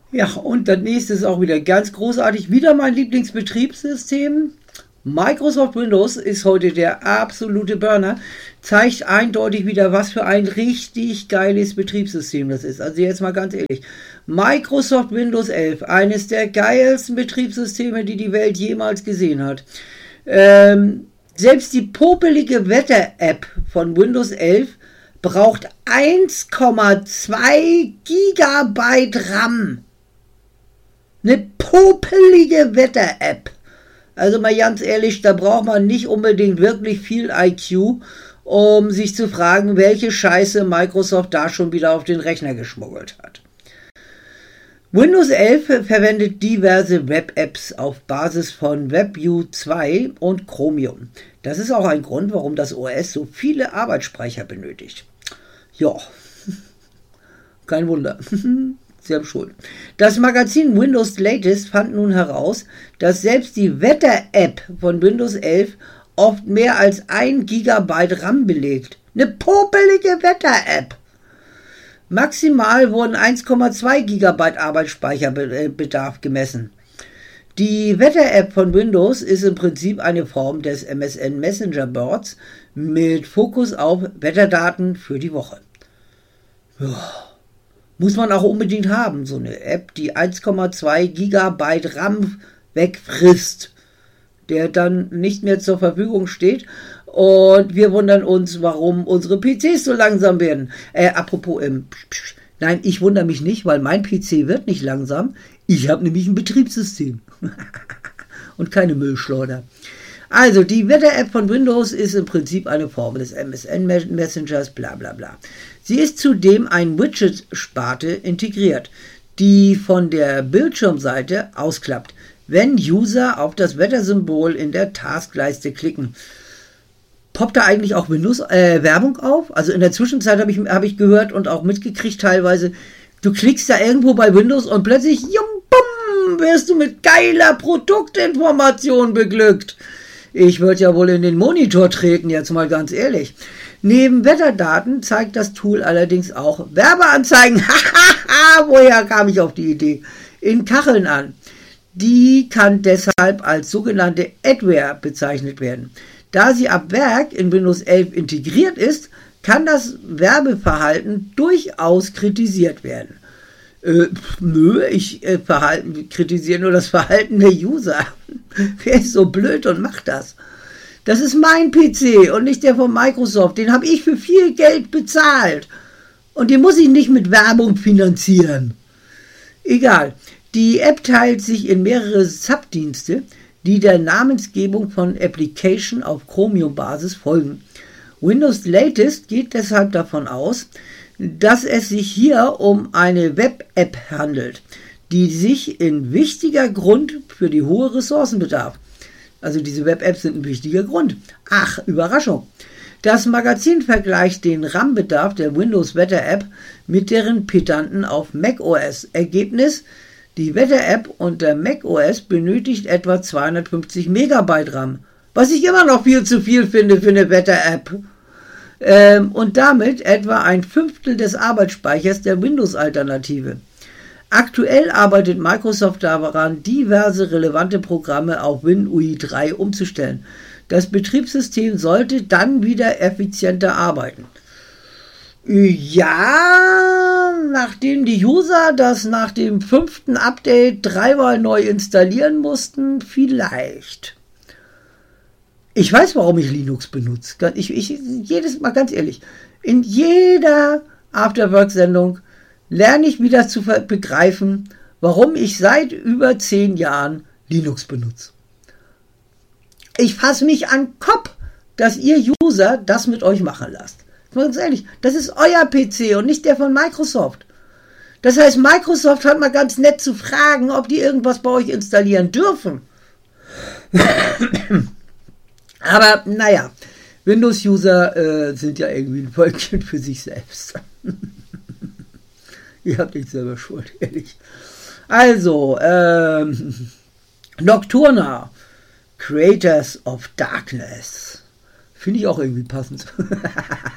Ja, und das nächste ist auch wieder ganz großartig. Wieder mein Lieblingsbetriebssystem. Microsoft Windows ist heute der absolute Burner. Zeigt eindeutig wieder, was für ein richtig geiles Betriebssystem das ist. Also jetzt mal ganz ehrlich. Microsoft Windows 11, eines der geilsten Betriebssysteme, die die Welt jemals gesehen hat. Selbst die popelige Wetter-App von Windows 11 braucht 1,2 Gigabyte RAM. Eine popelige Wetter-App. Also mal ganz ehrlich, da braucht man nicht unbedingt wirklich viel IQ, um sich zu fragen, welche Scheiße Microsoft da schon wieder auf den Rechner geschmuggelt hat. Windows 11 verwendet diverse Web-Apps auf Basis von WebView 2 und Chromium. Das ist auch ein Grund, warum das OS so viele Arbeitsspeicher benötigt. Ja, kein Wunder. Sie haben Schuld. Das Magazin Windows Latest fand nun heraus, dass selbst die Wetter-App von Windows 11 oft mehr als 1 Gigabyte RAM belegt. Eine popelige Wetter-App. Maximal wurden 1,2 Gigabyte Arbeitsspeicherbedarf gemessen. Die Wetter-App von Windows ist im Prinzip eine Form des MSN Messenger Boards mit Fokus auf Wetterdaten für die Woche. Ja, muss man auch unbedingt haben, so eine App, die 1,2 Gigabyte RAM wegfrisst, der dann nicht mehr zur Verfügung steht. Und wir wundern uns, warum unsere PCs so langsam werden. Apropos, nein, ich wundere mich nicht, weil mein PC wird nicht langsam. Ich habe nämlich ein Betriebssystem. Und keine Müllschleuder. Also, die Wetter-App von Windows ist im Prinzip eine Form des MSN-Messengers, bla bla bla. Sie ist zudem ein Widget-Sparte integriert, die von der Bildschirmseite ausklappt, wenn User auf das Wettersymbol in der Taskleiste klicken. Poppt da eigentlich auch Windows Werbung auf? Also in der Zwischenzeit hab ich gehört und auch mitgekriegt teilweise, du klickst da irgendwo bei Windows und plötzlich, bumm, wirst du mit geiler Produktinformation beglückt. Ich würde ja wohl in den Monitor treten, jetzt mal ganz ehrlich. Neben Wetterdaten zeigt das Tool allerdings auch Werbeanzeigen. Woher kam ich auf die Idee? In Kacheln an. Die kann deshalb als sogenannte Adware bezeichnet werden. Da sie ab Werk in Windows 11 integriert ist, kann das Werbeverhalten durchaus kritisiert werden. Ich kritisiere nur das Verhalten der User. Wer ist so blöd und macht das? Das ist mein PC und nicht der von Microsoft. Den habe ich für viel Geld bezahlt. Und den muss ich nicht mit Werbung finanzieren. Egal. Die App teilt sich in mehrere Subdienste, die der Namensgebung von Application auf Chromium-Basis folgen. Windows Latest geht deshalb davon aus, dass es sich hier um eine Web-App handelt, die sich in wichtiger Grund für die hohe Ressourcenbedarf. Also diese Web-Apps sind ein wichtiger Grund. Ach, Überraschung. Das Magazin vergleicht den RAM-Bedarf der Windows Wetter-App mit deren Pedanten auf macOS. Ergebnis: Die Wetter-App unter macOS benötigt etwa 250 Megabyte RAM, was ich immer noch viel zu viel finde für eine Wetter-App. Und damit etwa ein Fünftel des Arbeitsspeichers der Windows-Alternative. Aktuell arbeitet Microsoft daran, diverse relevante Programme auf WinUI 3 umzustellen. Das Betriebssystem sollte dann wieder effizienter arbeiten. Ja, nachdem die User das nach dem 5. Update 3-mal neu installieren mussten, vielleicht. Ich weiß, warum ich Linux benutze. Jedes Mal, ganz ehrlich, in jeder Afterwork-Sendung lerne ich wieder zu begreifen, warum ich seit über 10 Jahren Linux benutze. Ich fasse mich an den Kopf, dass ihr User das mit euch machen lasst. Ganz ehrlich, das ist euer PC und nicht der von Microsoft. Das heißt, Microsoft hat mal ganz nett zu fragen, ob die irgendwas bei euch installieren dürfen. Aber naja, Windows-User sind ja irgendwie ein Völkchen für sich selbst. Ihr habt nicht selber Schuld, ehrlich. Also, Nocturna, Creators of Darkness. Finde ich auch irgendwie passend.